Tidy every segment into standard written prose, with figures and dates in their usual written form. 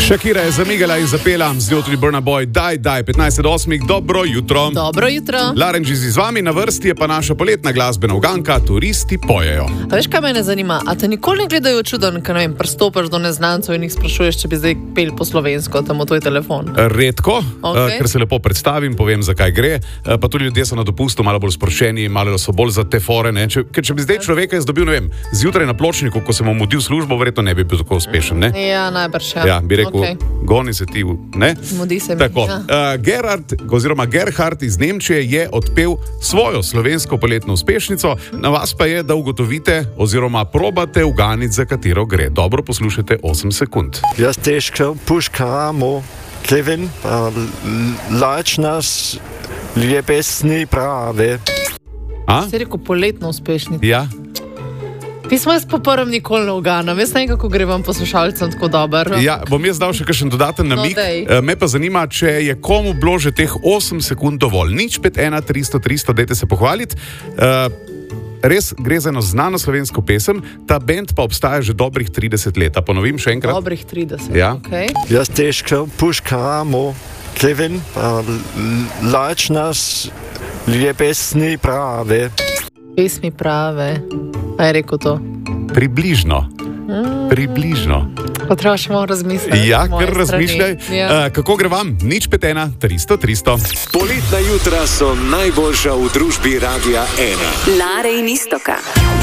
Shakira je zamigala in zapela z njo tudi Burna Boy. Daj, 15:08, dobro jutro. Dobro jutro. Larenčiz z vami, na vrsti je pa naša poletna glasbena uganka, turisti pojejo. A veš, kaj mene zanima? A te nikoli ne gledajo čuden, ko pristopiš do neznancev in jih sprašuješ, če bi zdaj pel po slovensko tam v tvoj telefon? Redko, Okay. ker se lepo predstavim, povem, zakaj gre. Pa tudi ljudje so na dopustu malo bolj sproščeni, malo so bolj za te fore. Če bi zdaj človeka jaz dobil, ne vem, zjutraj na pločniku, ko sem mu mudil službo, verjetno ne bi bil tako uspešen, ne? Ja, najbrž. Ja, bi rekel, Okay. Goni se ti, ne? Mudi se mi. Tako. Ja. Gerhard iz Nemčije je odpel svojo slovensko poletno uspešnico, na vas pa je, da ugotovite oziroma probate uganiti, za katero gre. Dobro poslušajte 8 sekund. Jaz težko puškamo, Kevin, lač nas, ljubesni prave. Si rekel poletno uspešnico. Ja. Pismo jaz po prvem nikoli ne uganam. Jaz ne vem, kako gre vam poslušalcem tako dobro. Ja, bom jaz dal še kakšen dodaten namig. Me pa zanima, če je komu bilo že teh 8 sekund dovolj. 051 300 300, dajte se pohvaliti. Res gre za eno znano slovensko pesem, ta bend pa obstaja že dobrih 30 let. Ponovim še enkrat. Dobrih 30, Ja. Okay. Jaz težko puškamo, Kevin, lač nas, ljubesni prave. Pesmi prave. A je rekel to? Približno. Približno. Pa treba še malo razmisliti. Ja, z moje kar razmišljaj. strani. Ja. Kako gre vam? 051 300 300. Poletna jutra so najboljša v družbi Radia 1. Lare in Istoka.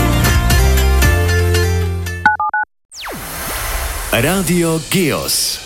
Radio Geos.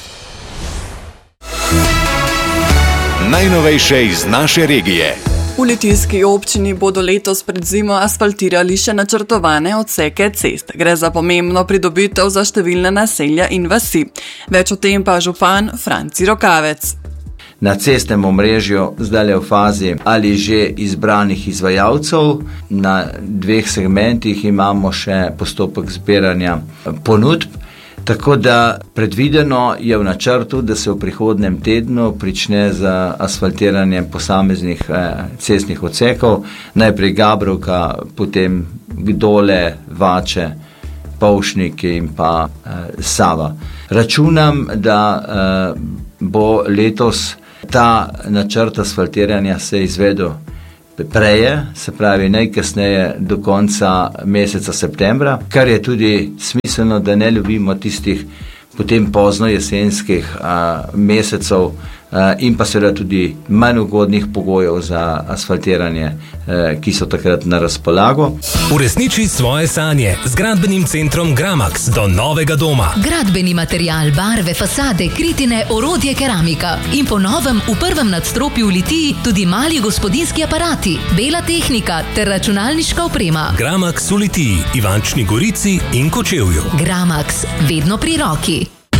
Najnovejše iz naše regije. V litijski občini bodo letos pred zimo asfaltirali še načrtovane odseke cest. Gre za pomembno pridobitev za številne naselja in vasi. Več o tem pa župan Franci Rokavec. Na cestnem omrežju zdaj je v fazi ali že izbranih izvajalcev. Na 2 segmentih imamo še postopek zbiranja ponudb. Tako da predvideno je v načrtu, da se v prihodnjem tednu prične z asfaltiranjem posameznih cestnih odsekov, najprej Gabrovka, potem Dole, Vače, Polšniki in pa Sava. Računam, da bo letos ta načrt asfaltiranja se izvedel preje, se pravi najkasneje do konca meseca septembra, kar je tudi smiselno, da ne ljubimo tistih potem pozno jesenskih mesecev in pa seveda tudi manj ugodnih pogojev za asfaltiranje, ki so takrat na razpolago. Uresniči svoje sanje z gradbenim centrom Gramax do novega doma. Gradbeni material, barve, fasade, kritine, orodje, keramika in po novem v prvem nadstropju v Litiji tudi mali gospodinjski aparati, bela tehnika ter računalniška oprema. Gramax v Litiji, Ivančni Gorici in Kočevju. Gramax, vedno pri roki.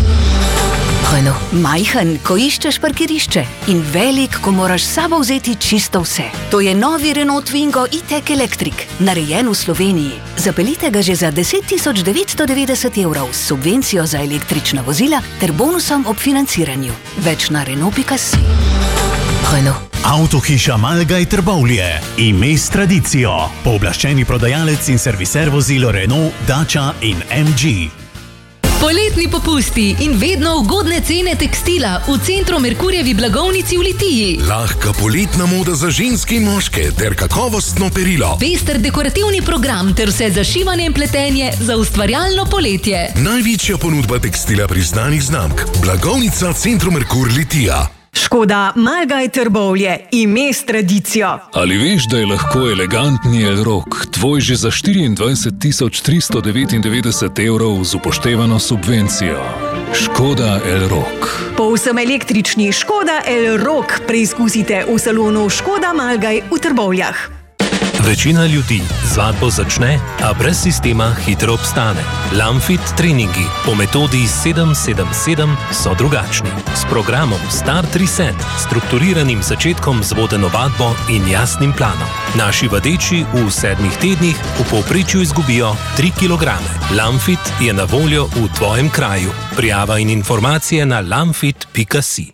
Majhen, ko iščeš parkirišče in velik, ko moraš s sabo vzeti čisto vse. To je novi Renault Twingo E-Tech Electric, narejen v Sloveniji. Zapeljite ga že za 10 990 evrov s subvencijo za električna vozila ter bonusom ob financiranju. Več na Renault.si. Avtohiša Malgaj Trbovlje, ime s tradicijo. Pooblaščeni prodajalec in serviser vozil Renault, Dacia in MG. Poletni popusti in vedno ugodne cene tekstila v centru Merkurjevi blagovnici v Litiji. Lahka poletna moda za ženske in moške ter kakovostno perilo. Pester dekorativni program ter vse za šivanje in pletenje za ustvarjalno poletje. Največja ponudba tekstila priznanih znamk. Blagovnica Centru Merkur Litija. Škoda Malgaj Trbovlje, ime s tradicijo. Ali veš, da je lahko elegantni Elrock tvoj že za 24 399 evrov z upoštevano subvencijo? Škoda Elrock. Povsem električni Škoda Elrock preizkusite v salonu Škoda Malgaj v Trbovljah. Večina ljudi z vadbo začne, a brez sistema hitro obstane. Lamfit treningi po metodi 7-7-7 so drugačni. S programom Start Reset, strukturiranim začetkom z vodeno vadbo in jasnim planom. Naši vadeči v 7 tednih v povprečju izgubijo 3 kg. Lamfit je na voljo v tvojem kraju. Prijava in informacije na lamfit.si.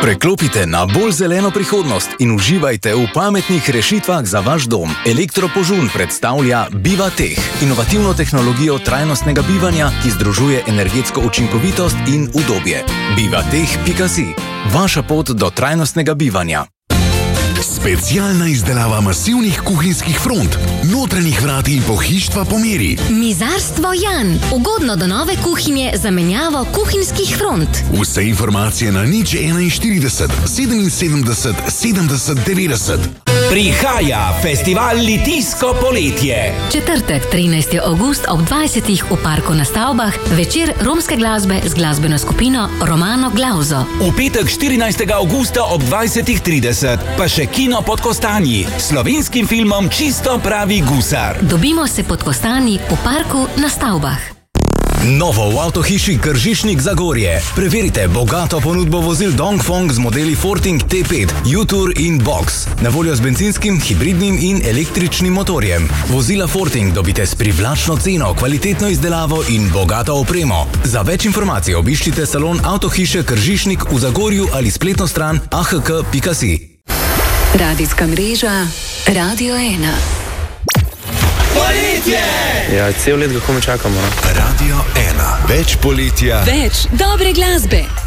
Preklopite na bolj zeleno prihodnost in uživajte v pametnih rešitvah za vaš dom. Elektropožun predstavlja BivaTech, inovativno tehnologijo trajnostnega bivanja, ki združuje energetsko učinkovitost in udobje. BivaTech.si, vaša pot do trajnostnega bivanja. Specialna izdelava masivnih kuhinjskih front, notranjih vrat in pohištva po meri. Mizarstvo Jan. Ugodno do nove kuhinje za menjavo kuhinjskih front. Vse informacije na 041 77 70 90. Prihaja festival Litijsko poletje. Četrtek, 13. avgust ob 20. v parku na Stavbah, večer romske glasbe z glasbeno skupino Romano Glauzo. V petek, 14. avgusta ob 20.30 pa še kino pod Kostanji s slovenskim filmom Čisto pravi gusar. Dobimo se pod Kostanji v parku na Stavbah. Novo v avtohiši Kržišnik Zagorje. Preverite bogato ponudbo vozil Dongfeng z modeli Forting T5, U-Tour in Box. Na voljo z benzinskim, hibridnim in električnim motorjem. Vozila Forting dobite s privlačno ceno, kvalitetno izdelavo in bogato opremo. Za več informacij obiščite salon avtohiše Kržišnik v Zagorju ali spletno stran ahk.si. Radijska mreža Radio 1. Poletje! Ja, cel let ga komaj čakamo. Radio 1. Več poletja. Več dobre glasbe.